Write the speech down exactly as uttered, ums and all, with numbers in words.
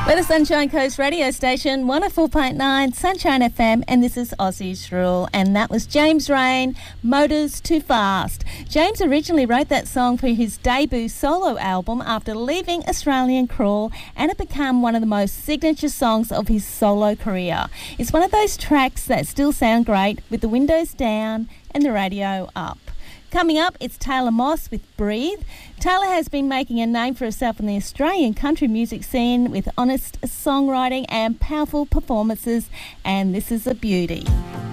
We're the Sunshine Coast radio station, one oh four point nine Sunshine F M, and this is Aussie's Rule. And that was James Rain, Motors Too Fast. James originally wrote that song for his debut solo album after leaving Australian Crawl, and it became one of the most signature songs of his solo career. It's one of those tracks that still sound great with the windows down and the radio up. Coming up, it's Taylor Moss with Breathe. Taylor has been making a name for herself in the Australian country music scene with honest songwriting and powerful performances, and this is a beauty.